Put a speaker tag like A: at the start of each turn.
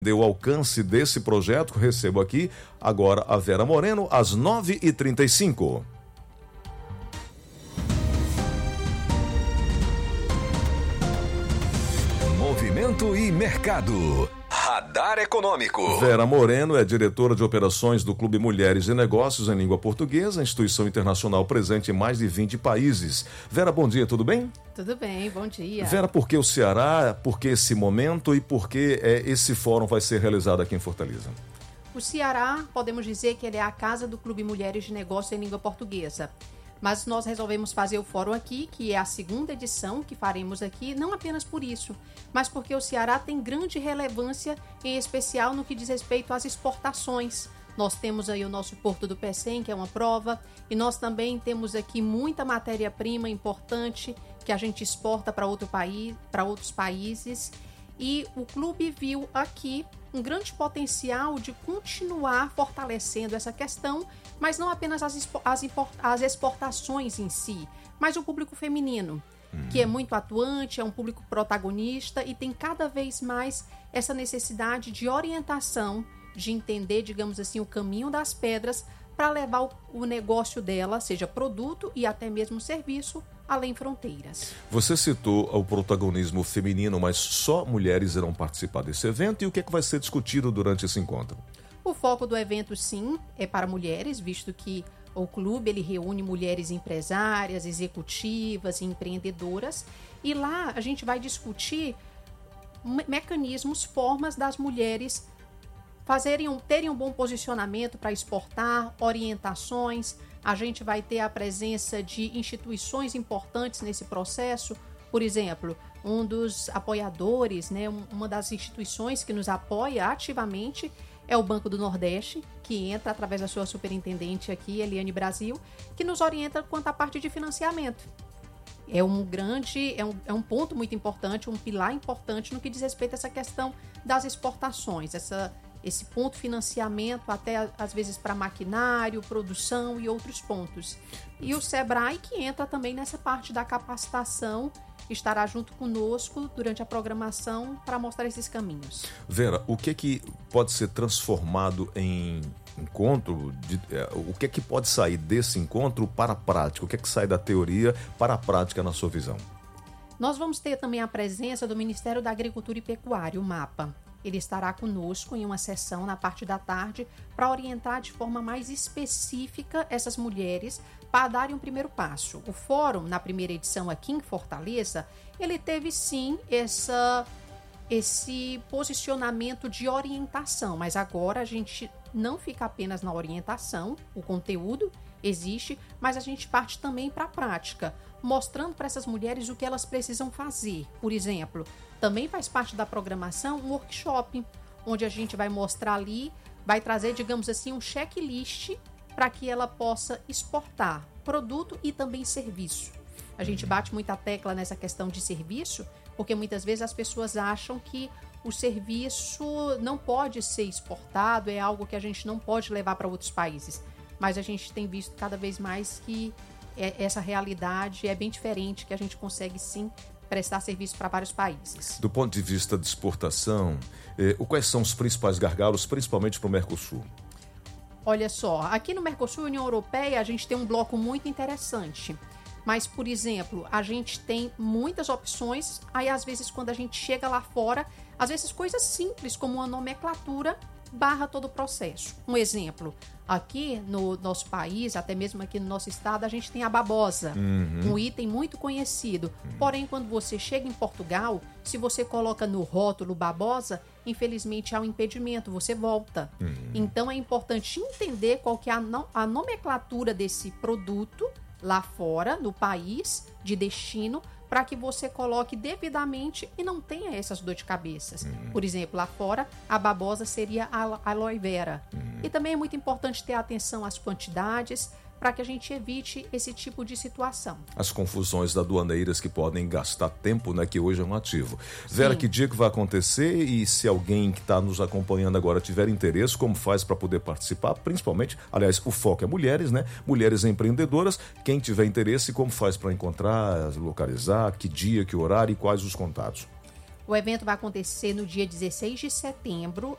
A: O alcance desse projeto, recebo aqui agora a Vera Moreno, às 9h35.
B: Movimento e mercado. Radar Econômico.
A: Vera Moreno é diretora de operações do Clube Mulheres e Negócios em Língua Portuguesa, instituição internacional presente em mais de 20 países. Vera, bom dia, tudo bem?
C: Tudo bem, bom dia.
A: Vera, por que o Ceará, por que esse momento e por que esse fórum vai ser realizado aqui em Fortaleza?
C: O Ceará, podemos dizer que ele é a casa do Clube Mulheres de Negócios em Língua Portuguesa. Mas nós resolvemos fazer o fórum aqui, que é a segunda edição que faremos aqui, não apenas por isso, mas porque o Ceará tem grande relevância, em especial no que diz respeito às exportações. Nós temos aí o nosso Porto do Pecém, que é uma prova, e nós também temos aqui muita matéria-prima importante que a gente exporta para outros países. E o clube viu aqui um grande potencial de continuar fortalecendo essa questão, mas não apenas as exportações em si, mas o público feminino, que é muito atuante, é um público protagonista e tem cada vez mais essa necessidade de orientação, de entender, digamos assim, o caminho das pedras para levar o negócio dela, seja produto e até mesmo serviço, além fronteiras.
A: Você citou o protagonismo feminino, mas só mulheres irão participar desse evento, e o que vai ser discutido durante esse encontro?
C: O foco do evento, sim, é para mulheres, visto que o clube ele reúne mulheres empresárias, executivas e empreendedoras, e lá a gente vai discutir mecanismos, formas das mulheres terem um bom posicionamento para exportar, orientações. A gente vai ter a presença de instituições importantes nesse processo. Por exemplo, um dos apoiadores, uma das instituições que nos apoia ativamente é o Banco do Nordeste, que entra através da sua superintendente aqui, Eliane Brasil, que nos orienta quanto à parte de financiamento. É um ponto muito importante, um pilar importante no que diz respeito a essa questão das exportações, esse ponto financiamento até às vezes para maquinário, produção e outros pontos. E o Sebrae, que entra também nessa parte da capacitação, estará junto conosco durante a programação para mostrar esses caminhos.
A: Vera, o que pode ser transformado em encontro? O que pode sair desse encontro para a prática? O que sai da teoria para a prática na sua visão?
C: Nós vamos ter também a presença do Ministério da Agricultura e Pecuária, o MAPA. Ele estará conosco em uma sessão na parte da tarde para orientar de forma mais específica essas mulheres para darem um primeiro passo. O fórum, na primeira edição aqui em Fortaleza, ele teve sim esse posicionamento de orientação, mas agora a gente não fica apenas na orientação, o conteúdo existe, mas a gente parte também para a prática, mostrando para essas mulheres o que elas precisam fazer. Por exemplo, também faz parte da programação um workshop, onde a gente vai mostrar ali, vai trazer, digamos assim, um checklist para que ela possa exportar produto e também serviço. A gente bate muita tecla nessa questão de serviço, porque muitas vezes as pessoas acham que o serviço não pode ser exportado, é algo que a gente não pode levar para outros países. Mas a gente tem visto cada vez mais que essa realidade é bem diferente, que a gente consegue sim prestar serviço para vários países.
A: Do ponto de vista de exportação, quais são os principais gargalos, principalmente para o Mercosul?
C: Olha só, aqui no Mercosul e União Europeia a gente tem um bloco muito interessante. Mas, por exemplo, a gente tem muitas opções, aí às vezes quando a gente chega lá fora, às vezes coisas simples como uma nomenclatura barra todo o processo. Um exemplo, aqui no nosso país, até mesmo aqui no nosso estado, a gente tem a babosa, um item muito conhecido. Porém, quando você chega em Portugal, se você coloca no rótulo babosa, infelizmente há um impedimento, você volta. Então é importante entender qual que é a nomenclatura desse produto lá fora, no país de destino, para que você coloque devidamente e não tenha essas dor de cabeças. Por exemplo, lá fora, a babosa seria a aloe vera. E também é muito importante ter atenção às quantidades, para que a gente evite esse tipo de situação.
A: As confusões da aduaneiras que podem gastar tempo, que hoje é um ativo. Vera, que dia que vai acontecer, e se alguém que está nos acompanhando agora tiver interesse, como faz para poder participar? Principalmente, aliás, o foco é mulheres, Mulheres empreendedoras. Quem tiver interesse, como faz para encontrar, localizar, que dia, que horário e quais os contatos?
C: O evento vai acontecer no dia 16 de setembro,